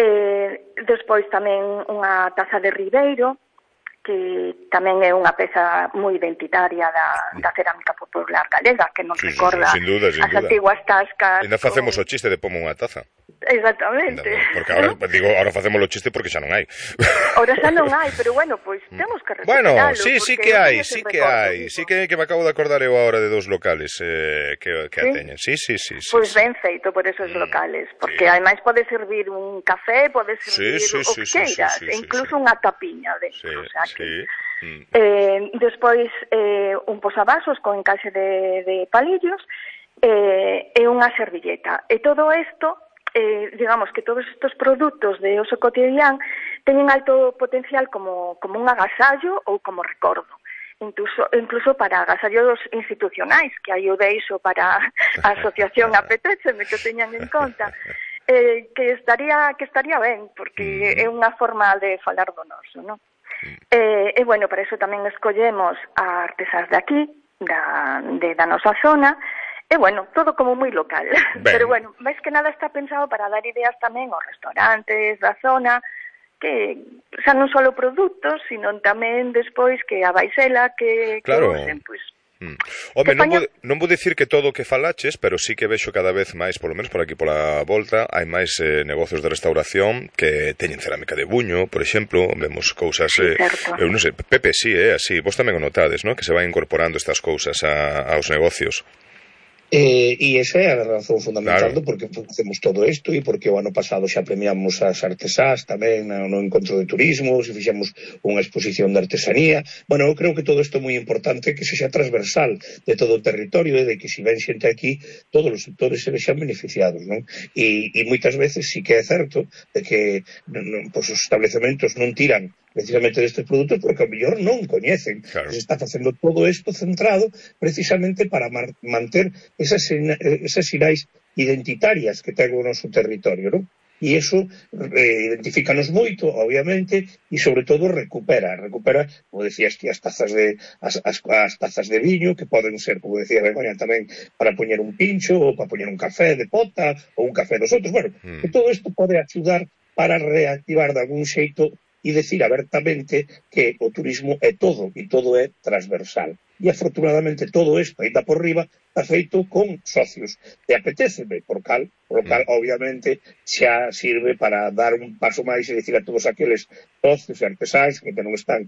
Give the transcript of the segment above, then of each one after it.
Despois tamén unha taza de Ribeiro, que tamén é unha peza moi identitaria da cerámica popular galega, que nos recorda sin duda. as antiguas tascas. Ainda facemos o chiste de pomo unha taza. Exactamente. Porque ahora facemos o chiste porque xa non hai. Ahora xa non hai, pero bueno, pois temos que recuperalo. Bueno, sí que hai. Sí que me acabo de acordar eu agora de 2 locales que a teñen. Sí. Pois ben feito por esos locales, porque ademais pode servir un café, pode servir o que queiras, incluso unha tapiña dentro. Despois un posavasos con encaixe de palillos e unha servilleta. E todo isto, digamos que todos estes produtos de uso cotidián teñen alto potencial como un agasallo ou como recordo. Incluso para agasallos institucionais, que aí o deixo para a asociación Apetéceme que teñan en conta, que estaría ben, porque é unha forma de falar do noso, non? E bueno, para iso tamén escollemos a artesás de aquí, da nosa zona. E bueno, todo como moi local. Pero bueno, máis que nada está pensado para dar ideas tamén aos restaurantes da zona, que xa non só produtos, sino tamén despois que a baixela que usen, pois... Home, non vou dicir que todo o que falaches, pero sí que vexo cada vez máis, polo menos por aquí pola volta, hai máis negocios de restauración que teñen cerámica de buño, por exemplo, vemos cousas, eu non sei, Pepe, así, vos tamén o notades, non? Que se van incorporando estas cousas aos negocios. E esa é a razón fundamental do porque facemos todo isto e porque o ano pasado xa premiamos as artesás tamén no encontro de turismo, se fixemos unha exposición de artesanía. Bueno, eu creo que todo isto é moi importante que sexa transversal de todo o territorio e de que se ven xente aquí todos os sectores se vexan beneficiados, non? E moitas veces sí que é certo de que os establecementos non tiran precisamente destes produtos porque ao mellor non coñecen. Se está facendo todo isto centrado precisamente para manter esas sinais identitarias que ten o noso territorio, non? E iso identifícanos moito, obviamente, e sobre todo recupera, como decías ti, as tazas de viño, que poden ser, como decía Begoña, tamén para poñer un pincho, ou para poñer un café de pota, ou un café dos outros. Bueno, que todo isto pode axudar para reactivar de algún xeito e decir abertamente que o turismo é todo, e todo é transversal. E, afortunadamente, todo isto, ainda por riba, está feito con socios de Apetéceme, por cal, obviamente, xa sirve para dar un paso máis e dicir a todos aqueles socios e artesáns que non están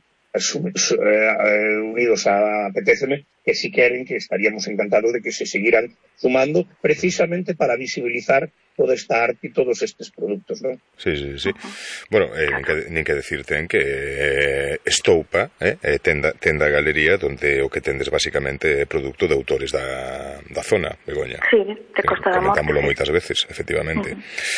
unidos a Apetéceme, que si queren, que estaríamos encantados de que se seguiran sumando, precisamente para visibilizar toda esta arte e todos estes produtos, non? Sí. Bueno, nin que decir ten que Estoupa tenda a galería donde o que tendes basicamente é producto de autores da zona, Begoña. Sí, de Costa da Morte. Comentámoslo moitas veces, efectivamente.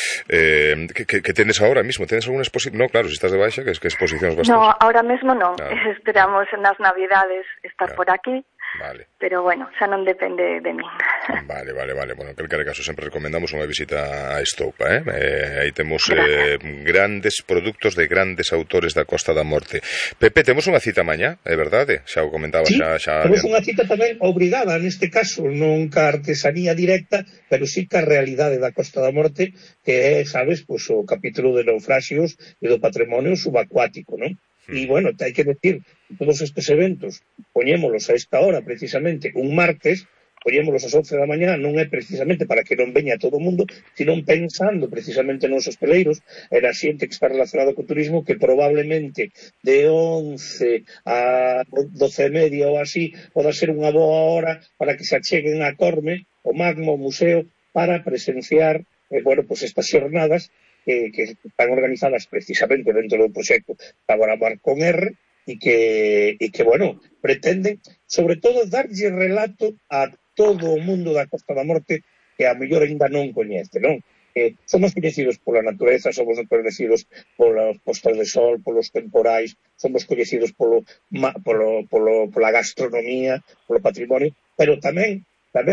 Que tendes ahora mismo? Tendes alguna exposición? No, claro, se estás de baixa, que exposicións vas ter? No, ahora mesmo non. Esperamos nas Navidades estar por aquí. Vale. Pero bueno, xa non depende de min. Vale. Bueno, en calquera caso sempre recomendamos unha visita a Estoupa, aí temos grandes produtos de grandes autores da Costa da Morte. Pepe, temos unha cita mañá, é verdade? Xa o comentaba. Sí, temos unha cita tamén obrigada, neste caso, non ca artesanía directa, pero sí ca realidade da Costa da Morte, que é, sabes, pois o capítulo de naufraxios e do patrimonio subacuático, non? E, bueno, hai que decir, todos estes eventos, poñémolos a esta hora, precisamente, un martes, poñémolos ás 11 da mañá, non é precisamente para que non veña todo o mundo, sino pensando precisamente nos hosteleiros e na xente que está relacionado co turismo, que probablemente de 11 a 12:30 ou así, poda ser unha boa hora para que se acheguen a Corme, o Magma, o museo, para presenciar, pues estas xornadas que están organizadas precisamente dentro do proxecto Taboramar con R e que, bueno, pretenden, sobre todo, darlle relato a todo o mundo da Costa da Morte que a mellor ainda non coñece, non? Somos coñecidos pola natureza, somos coñecidos polos postos de sol, polos temporais, somos coñecidos pola gastronomía, polo patrimonio, pero tamén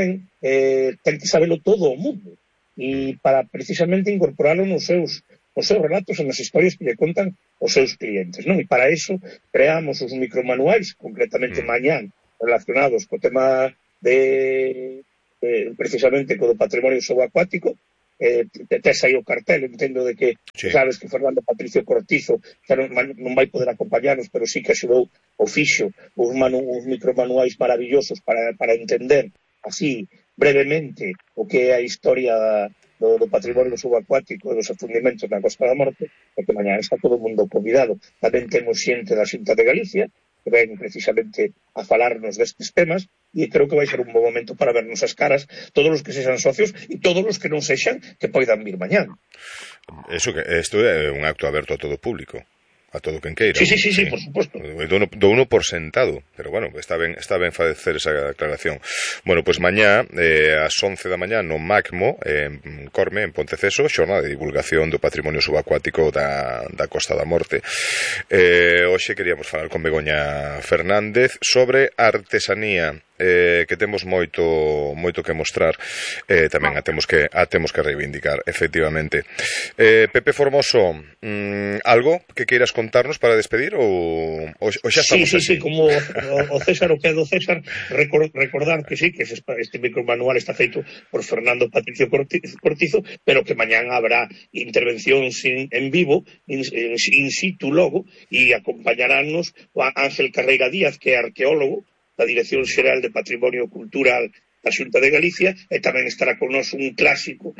ten que sabelo todo o mundo. E para precisamente incorporarlo nos seus relatos e nas historias que lle contan os seus clientes, non? E para iso creamos os micromanuais, concretamente mañán, relacionados co tema de precisamente co do patrimonio subacuático, tes aí o cartel, entendo de que sabes que Fernando Patricio Cortizo non vai poder acompañarnos, pero sí que axudou o fixo uns micromanuais maravillosos para entender así brevemente o que é a historia do patrimonio subacuático e dos afundimentos na Costa da Morte, e que mañá está todo o mundo convidado. Tamén temos xente da Xunta de Galicia que ven precisamente a falarnos destes temas, e creo que vai ser un bom momento para vernos as caras todos os que sexan socios e todos os que non sexan que poidan vir mañá. Isto é un acto aberto a todo o público, a todo quen queira. Sí, por suposto. Do uno por sentado, pero bueno, está ben facer esa aclaración. Bueno, pois mañá, ás 11 da mañá, no MACMO, en Corme, en Ponteceso, xornada de divulgación do patrimonio subacuático da Costa da Morte. Hoxe queríamos falar con Begoña Fernández sobre artesanía, que temos moito que mostrar, tamén a temos que reivindicar, efectivamente. Pepe Formoso, algo que queiras contarnos para despedir ou xa estamos así? Sí, como o César, o que é do César, recordar que sí, que este micromanual está feito por Fernando Patricio Cortizo, pero que mañán habrá intervencións en vivo, in situ logo, e acompañaránnos o Ángel Carreira Díaz, que é arqueólogo da Dirección Xeral de Patrimonio Cultural da Xunta de Galicia, e tamén estará con nós un clásico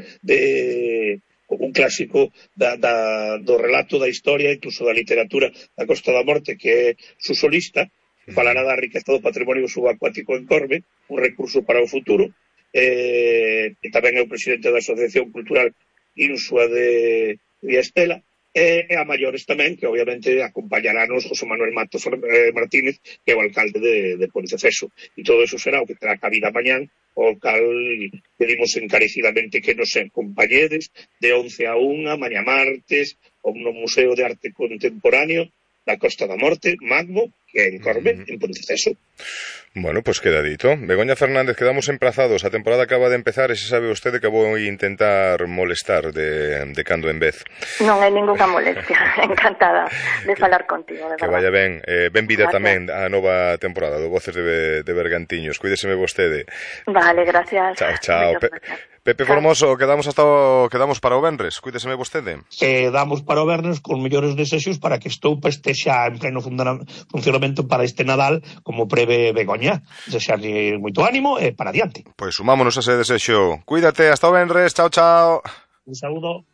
do relato da historia, incluso da literatura da Costa da Morte, que é Susolista, que falará da riqueza do patrimonio subacuático en Corme, un recurso para o futuro, e tamén é o presidente da Asociación Cultural Insua de Estela, e a maiores tamén, que obviamente acompañarános José Manuel Matos Martínez, que é o alcalde de Ponteceso, e todo eso será o que terá cabida mañán, o cal pedimos encarecidamente que nos acompañedes de 11 a 1, mañá martes, no Museo de Arte Contemporáneo da Costa da Morte, MACMO, que é en Corme, en Ponteceso. Bueno, pues queda dito. Begoña Fernández, quedamos emplazados. A temporada acaba de empezar e se sabe usted que vou intentar molestar de cando en vez. Non é ninguna molestia. Encantada de falar contigo, de verdad. Que vaya ben. Ben vida tamén a nova temporada do Voces de Bergantiños. Cuídeseme vostede. Vale, gracias. Chao. Pepe Formoso, quedamos para o venres. Cuídeseme vostede. Quedamos para o venres con mellores desexos para que Estoupa estexa en pleno funcionamento para este Nadal, como preve Begoña. Desexarlle moito ánimo e para adiante. Pois sumámonos a ese desexo. Cuídate, hasta o venres. Chao. Un saúdo.